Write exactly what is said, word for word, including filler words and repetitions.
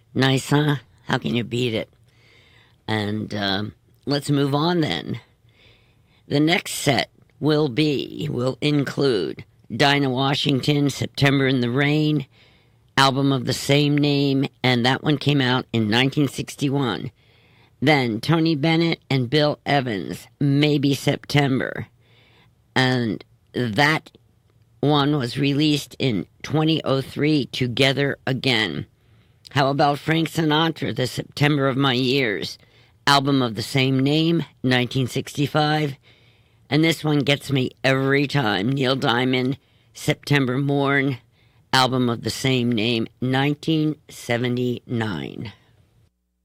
Nice, huh? How can you beat it? And um, let's move on then. The next set will be, will include Dinah Washington, September in the Rain, album of the same name, and that one came out in nineteen sixty-one. Then Tony Bennett and Bill Evans, Maybe September. And that one was released in twenty oh three, Together Again. How about Frank Sinatra, The September of My Years, album of the same name, nineteen sixty-five. And this one gets me every time. Neil Diamond, September Morn, album of the same name, nineteen seventy-nine.